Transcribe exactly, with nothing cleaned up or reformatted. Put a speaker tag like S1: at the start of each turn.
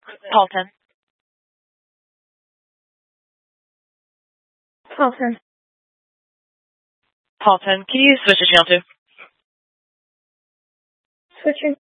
S1: Paulton.
S2: Paulton.
S1: Paulton, can you switch to channel two?
S2: Switching.